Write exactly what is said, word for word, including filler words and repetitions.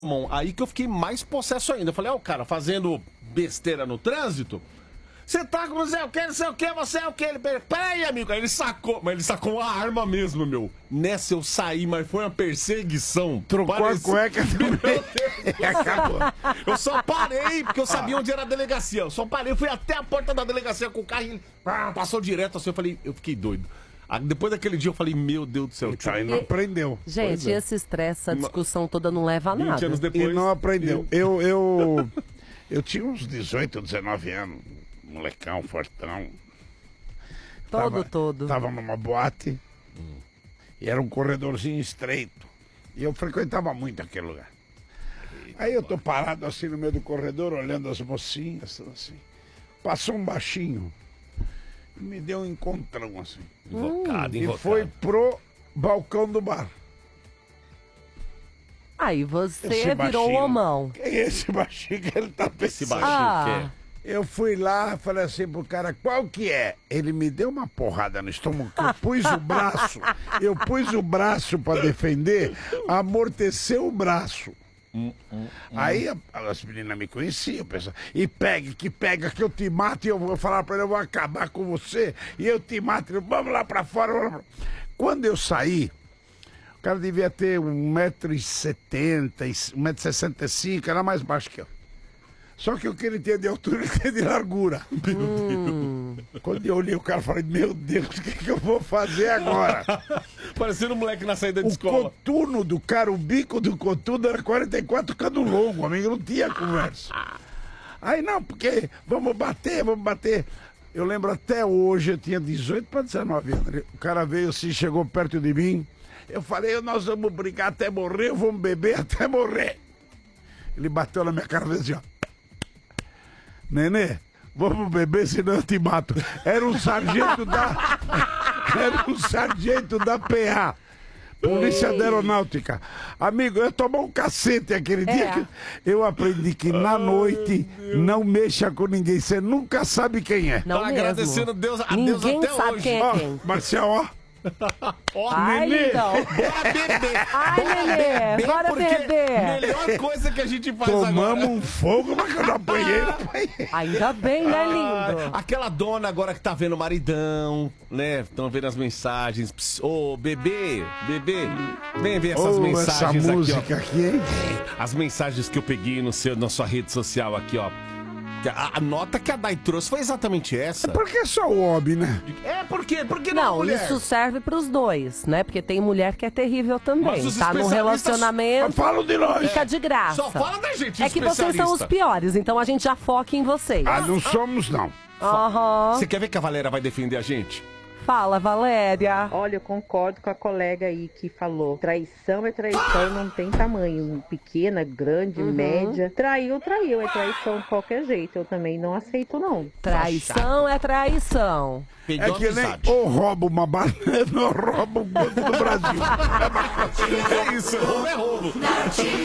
Bom, aí que eu fiquei mais possesso ainda. Eu falei, ó, o cara fazendo besteira no trânsito. Você tá com não sei o que, não sei o que, você é o que? Ele, peraí, amigo. Aí ele sacou, mas ele sacou uma arma mesmo, meu. Nessa eu saí, mas foi uma perseguição. Trocou Parece... a cueca também. Acabou. Eu só parei, porque eu sabia onde era a delegacia. Eu só parei, eu fui até a porta da delegacia com o carro e ele passou direto assim. Eu falei, eu fiquei doido. Depois daquele dia eu falei, meu Deus do céu. Aí não aprendeu. Gente, é. esse estresse, essa discussão toda não leva a nada. vinte anos depois. E não aprendeu. Eu, eu, eu tinha uns dezoito, dezenove anos. Molecão, fortão. Todo, tava, todo. Tava numa boate. Hum. E era um corredorzinho estreito. E eu frequentava muito aquele lugar. Eita, Aí eu tô parado assim no meio do corredor, olhando as mocinhas, assim. Passou um baixinho. Me deu um encontrão assim. Invocado, hum, invocado. E foi pro balcão do bar. Aí você esse virou o homão. Quem é esse baixinho que ele tá pensando? Esse baixinho ah. que é? Eu fui lá, falei assim pro cara, qual que é? Ele me deu uma porrada no estômago, eu pus o braço, eu pus o braço pra defender, amorteceu o braço. Hum, hum, Aí hum. as meninas me conheciam, pensavam, e pega, que pega, que eu te mato, e eu vou falar pra ele, eu vou acabar com você, e eu te mato, vamos lá pra fora. Vamos lá. Quando eu saí, o cara devia ter um metro e setenta, um metro e sessenta e cinco, era mais baixo que eu. Só que o que ele tinha de altura, ele tinha de largura. Hum. Quando eu olhei o cara, eu falei, meu Deus, o que, que eu vou fazer agora? Parecendo um moleque na saída de o escola. O coturno do cara, o bico do coturno era quarenta e quatro cano longo, amigo, não tinha conversa. Aí não, porque vamos bater, vamos bater. Eu lembro até hoje, eu tinha dezoito para dezenove anos. O cara veio assim, chegou perto de mim. Eu falei, nós vamos brigar até morrer, vamos beber até morrer. Ele bateu na minha cara e disse assim, ó. Nenê, vamos beber, senão eu te mato. Era um sargento da... Era um sargento da P A. Polícia Ei. da Aeronáutica. Amigo, eu tomei um cacete aquele é. dia. Que eu aprendi que na noite não mexa com ninguém. Você nunca sabe quem é. Não tá mesmo. agradecendo a Deus, a ninguém Deus até sabe hoje. Quem é quem. Ó, Marcial, ó. Ó, Ai, Nenê, então. bora beber. Ai, bora Nenê, beber, bora beber. Melhor coisa que a gente faz Tomamos agora. Tomamos um fogo, mas que eu não apanhei, não apanhei. Ainda bem, né, lindo? Ah, aquela dona agora que tá vendo o maridão, né? Estão vendo as mensagens. Ô, oh, bebê, bebê, vem ver essas oh, mensagens essa aqui, música ó. aqui, hein? As mensagens que eu peguei no seu, na sua rede social aqui, ó. A, a nota que a Dai trouxe foi exatamente essa. É porque é só o hobby, né? É, por quê? Por que não, não mulher? Isso serve pros dois, né? Porque tem mulher que é terrível também. Tá num relacionamento. Fala de nós. Fica de graça. Só fala da gente, É que vocês são os piores, então a gente já foca em vocês. Ah, não somos, não. Aham. Você quer ver que a Valéria vai defender a gente? Fala, Valéria. Olha, eu concordo com a colega aí que falou. Traição é traição, não tem tamanho. Pequena, grande, uhum. média. Traiu, traiu. É traição de qualquer jeito. Eu também não aceito, não. Traição é traição. É que nem ou rouba uma banana ou rouba o banco do Brasil. É isso, roubo é roubo.